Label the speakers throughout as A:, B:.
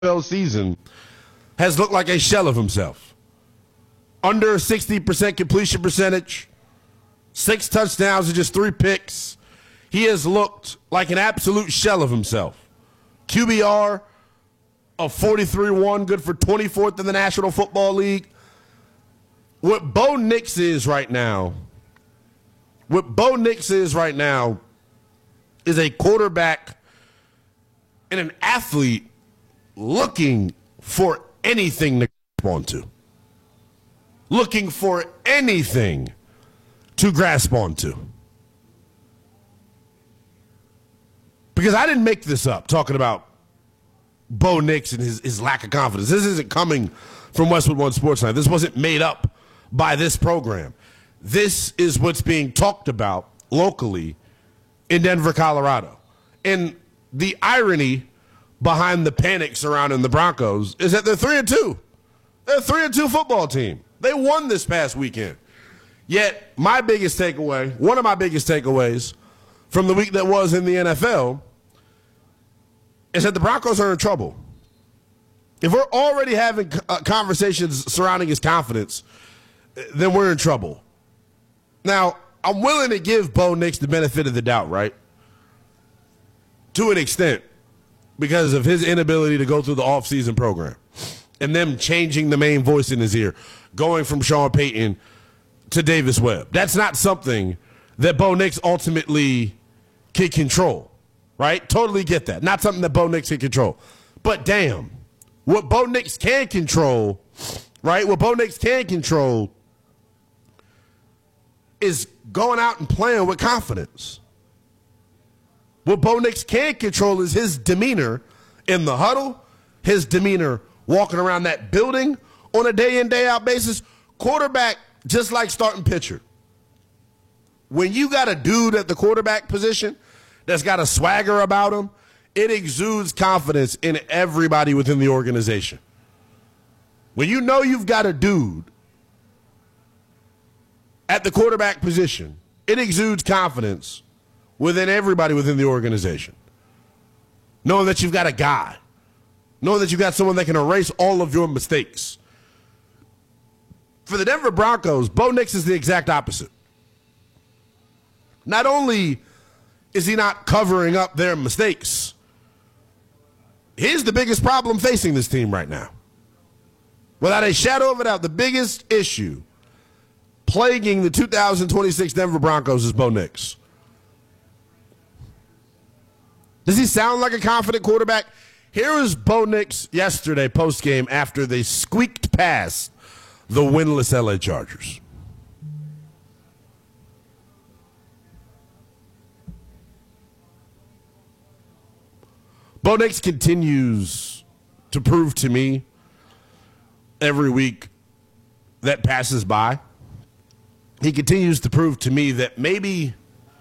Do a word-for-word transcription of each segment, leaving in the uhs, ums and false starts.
A: N F L season has looked like a shell of himself. Under sixty percent completion percentage, six touchdowns and just three picks. He has looked like an absolute shell of himself. Q B R of forty-three one, good for twenty-fourth in the National Football League. What Bo Nix is right now, what Bo Nix is right now is a quarterback and an athlete looking for anything to grasp onto. Looking for anything to grasp onto. Because I didn't make this up talking about Bo Nix and his, his lack of confidence. This isn't coming from Westwood One Sports Night. This wasn't made up by this program. This is what's being talked about locally in Denver, Colorado. And the irony behind the panic surrounding the Broncos is that they're three and two. They're a three and two football team. They won this past weekend. Yet my biggest takeaway, one of my biggest takeaways from the week that was in the N F L is that the Broncos are in trouble. If we're already having uh, conversations surrounding his confidence, then we're in trouble. Now, I'm willing to give Bo Nix the benefit of the doubt, right? To an extent, because of his inability to go through the offseason program and them changing the main voice in his ear, going from Sean Payton to Davis Webb. That's not something that Bo Nix ultimately can control, right? Totally get that. Not something that Bo Nix can control. But damn, what Bo Nix can control, right? What Bo Nix can control is going out and playing with confidence. What Bo Nix can control is his demeanor in the huddle, his demeanor walking around that building on a day-in, day-out basis. Quarterback, just like starting pitcher. When you got a dude at the quarterback position that's got a swagger about him, it exudes confidence in everybody within the organization. When you know you've got a dude at the quarterback position, it exudes confidence within everybody within the organization. Knowing that you've got a guy. Knowing that you've got someone that can erase all of your mistakes. For the Denver Broncos, Bo Nix is the exact opposite. Not only is he not covering up their mistakes, here's the biggest problem facing this team right now. Without a shadow of a doubt, the biggest issue plaguing the two thousand twenty-six Denver Broncos is Bo Nix. Does he sound like a confident quarterback? Here was Bo Nix yesterday post-game after they squeaked past the winless L A Chargers. Bo Nix continues to prove to me every week that passes by. He continues to prove to me that maybe,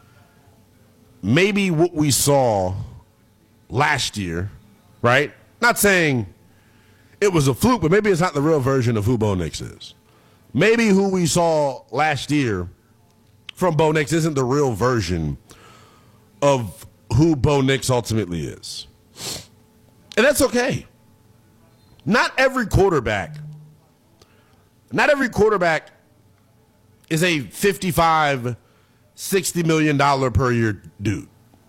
A: maybe what we saw last year, right? Not saying it was a fluke, but maybe it's not the real version of who Bo Nix is. Maybe who we saw last year from Bo Nix isn't the real version of who Bo Nix ultimately is. And that's okay. Not every quarterback, not every quarterback is a fifty-five, sixty million dollars per year dude.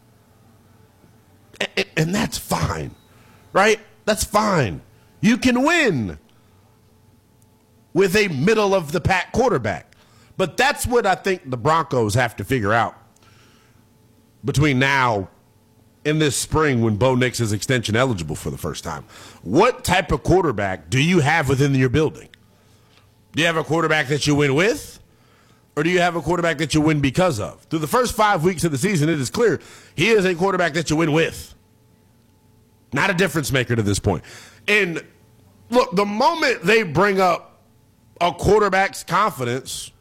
A: And, and that's fine, right? That's fine. You can win with a middle-of-the-pack quarterback. But that's what I think the Broncos have to figure out between now and this spring when Bo Nix is extension eligible for the first time. What type of quarterback do you have within your building? Do you have a quarterback that you win with? Or do you have a quarterback that you win because of? Through the first five weeks of the season, it is clear he is a quarterback that you win with. Not a difference maker to this point. And look, the moment they bring up a quarterback's confidence,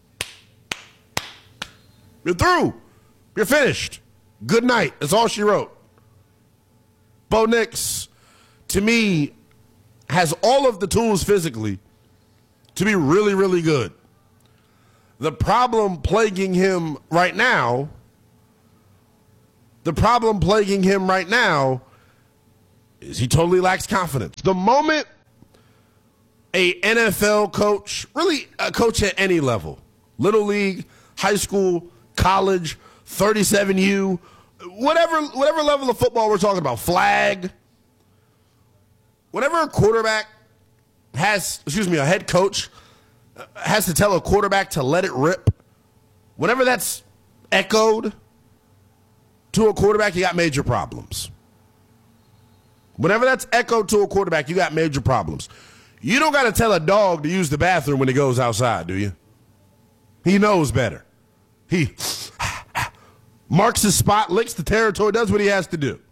A: you're through. You're finished. Good night. That's all she wrote. Bo Nix, to me, has all of the tools physically to be really, really good. The problem plaguing him right now, the problem plaguing him right now is he totally lacks confidence. The moment a N F L coach, really a coach at any level, little league, high school, college, thirty-seven U, whatever whatever level of football we're talking about, flag, whenever a quarterback has, excuse me, a head coach has to tell a quarterback to let it rip, whenever that's echoed to a quarterback, you got major problems. Whenever that's echoed to a quarterback, you got major problems. You don't got to tell a dog to use the bathroom when he goes outside, do you? He knows better. He marks his spot, licks the territory, does what he has to do.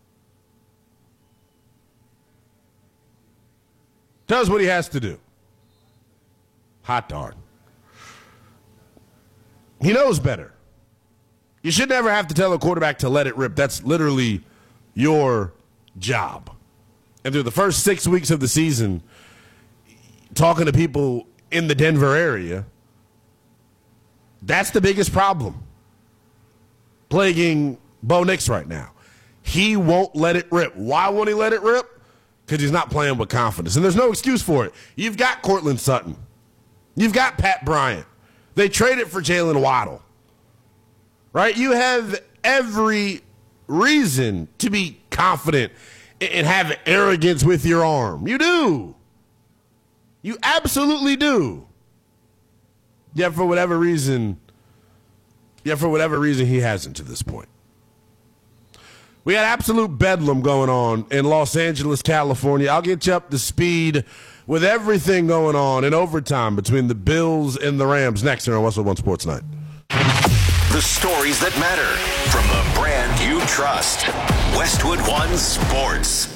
A: Does what he has to do. Hot darn. He knows better. You should never have to tell a quarterback to let it rip. That's literally your job. And through the first six weeks of the season, talking to people in the Denver area, that's the biggest problem plaguing Bo Nix right now. He won't let it rip. Why won't he let it rip? Because he's not playing with confidence. And there's no excuse for it. You've got Cortland Sutton. You've got Pat Bryant. They traded for Jalen Waddle. Right? You have every reason to be confident and have arrogance with your arm. You do. You absolutely do. Yet for whatever reason, yet for whatever reason, he hasn't to this point. We had absolute bedlam going on in Los Angeles, California. I'll get you up to speed with everything going on in overtime between the Bills and the Rams next here on Westwood One Sports Night.
B: The stories that matter from the brand you trust. Westwood One Sports.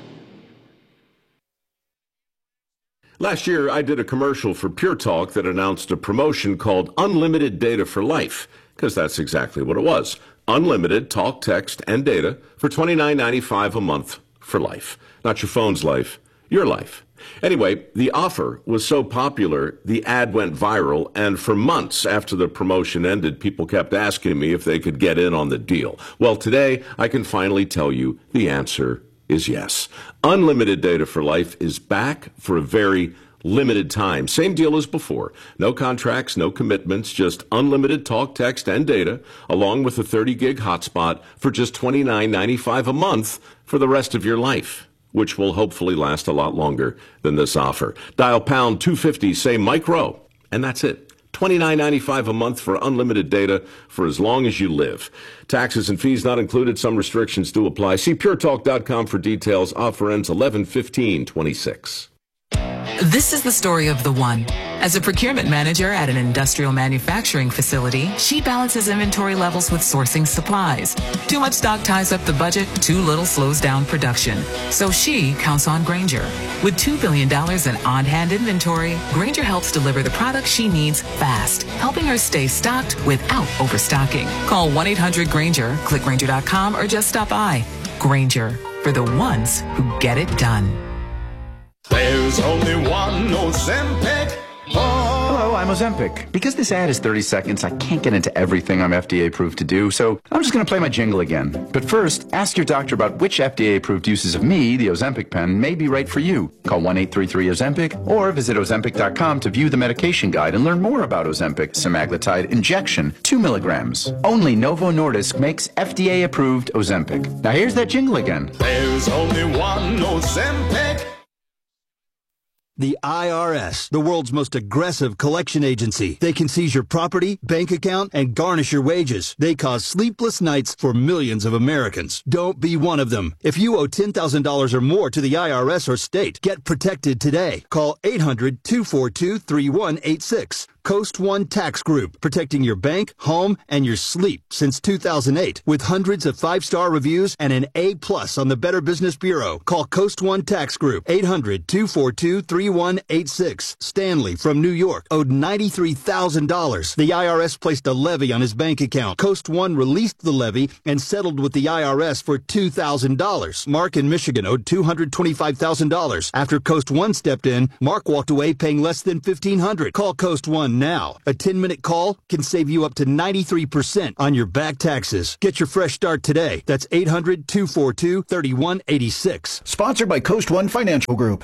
C: Last year, I did a commercial for Pure Talk that announced a promotion called Unlimited Data for Life, because that's exactly what it was. Unlimited talk, text, and data for twenty-nine ninety-five a month for life. Not your phone's life, your life. Anyway, the offer was so popular, the ad went viral, and for months after the promotion ended, people kept asking me if they could get in on the deal. Well, today, I can finally tell you the answer is yes. Unlimited Data for Life is back for a very limited time. Same deal as before. No contracts, no commitments, just unlimited talk, text, and data, along with a thirty gig hotspot for just twenty-nine ninety-five a month for the rest of your life, which will hopefully last a lot longer than this offer. Dial pound two fifty, say micro, and that's it. twenty-nine ninety-five a month for unlimited data for as long as you live. Taxes and fees not included. Some restrictions do apply. See pure talk dot com for details. Offer ends eleven fifteen twenty-six.
D: This is the story of the one. As a procurement manager at an industrial manufacturing facility, she balances inventory levels with sourcing supplies. Too much stock ties up the budget, too little slows down production. So she counts on Grainger. With two billion dollars in on-hand inventory, Grainger helps deliver the products she needs fast, helping her stay stocked without overstocking. Call one eight hundred Grainger, click Grainger dot com, or just stop by. Grainger, for the ones who get it done.
E: There's only one Ozempic. Oh.
F: Hello, I'm Ozempic. Because this ad is thirty seconds, I can't get into everything I'm F D A approved to do, so I'm just going to play my jingle again. But first, ask your doctor about which F D A approved uses of me, the Ozempic pen, may be right for you. Call one eight three three Ozempic or visit Ozempic dot com to view the medication guide and learn more about Ozempic semaglutide injection, two milligrams. Only Novo Nordisk makes F D A approved Ozempic. Now here's that jingle again.
E: There's only one Ozempic.
G: The I R S, the world's most aggressive collection agency. They can seize your property, bank account, and garnish your wages. They cause sleepless nights for millions of Americans. Don't be one of them. If you owe ten thousand dollars or more to the I R S or state, get protected today. Call eight hundred two four two three one eight six. Coast One Tax Group, protecting your bank, home, and your sleep since two thousand eight. With hundreds of five-star reviews and an A plus on the Better Business Bureau. Call Coast One Tax Group, eight hundred two four two three one eight six. Stanley from New York owed ninety-three thousand dollars. The I R S placed a levy on his bank account. Coast One released the levy and settled with the I R S for two thousand dollars. Mark in Michigan owed two hundred twenty-five thousand dollars. After Coast One stepped in, Mark walked away paying less than fifteen hundred dollars. Call Coast One problem now. A ten-minute call can save you up to ninety-three percent on your back taxes. Get your fresh start today. That's eight hundred, two four two, three one eight six.
H: Sponsored by Coast One Financial Group.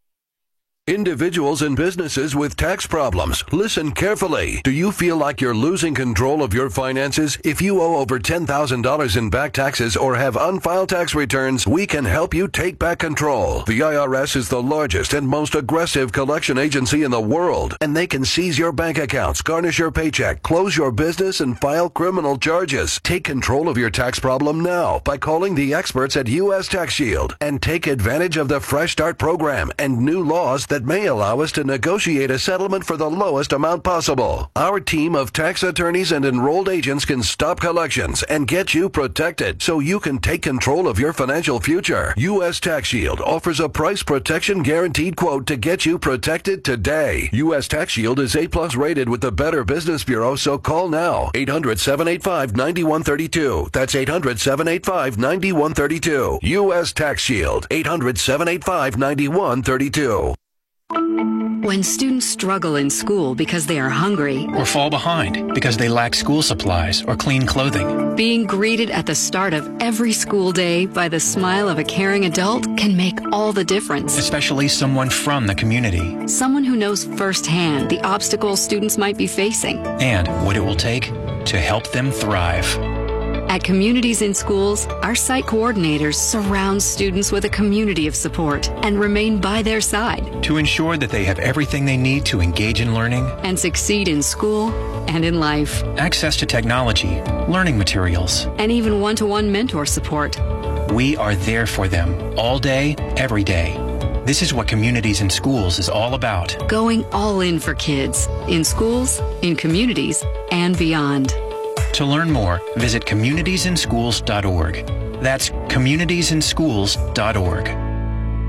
I: Individuals and businesses with tax problems, listen carefully. Do you feel like you're losing control of your finances? If you owe over ten thousand dollars in back taxes or have unfiled tax returns, we can help you take back control. The I R S is the largest and most aggressive collection agency in the world, and they can seize your bank accounts, garnish your paycheck, close your business, and file criminal charges. Take control of your tax problem now by calling the experts at U S Tax Shield and take advantage of the Fresh Start program and new laws that that may allow us to negotiate a settlement for the lowest amount possible. Our team of tax attorneys and enrolled agents can stop collections and get you protected so you can take control of your financial future. U S Tax Shield offers a price protection guaranteed quote to get you protected today. U S Tax Shield is A plus rated with the Better Business Bureau, so call now. eight hundred, seven eight five, nine one three two. That's eight hundred, seven eight five, nine one three two. U S Tax Shield. eight hundred, seven eight five, nine one three two.
J: When students struggle in school because they are hungry
K: or fall behind because they lack school supplies or clean clothing,
J: being greeted at the start of every school day by the smile of a caring adult can make all the difference.
K: Especially someone from the community.
J: Someone who knows firsthand the obstacles students might be facing
K: and what it will take to help them thrive.
J: At Communities in Schools, our site coordinators surround students with a community of support and remain by their side
K: to ensure that they have everything they need to engage in learning
J: and succeed in school and in life.
K: Access to technology, learning materials,
J: and even one-to-one mentor support.
K: We are there for them all day, every day. This is what Communities in Schools is all about.
J: Going all in for kids, in schools, in communities, and beyond.
K: To learn more, visit communities in schools dot org. That's communities in schools dot org.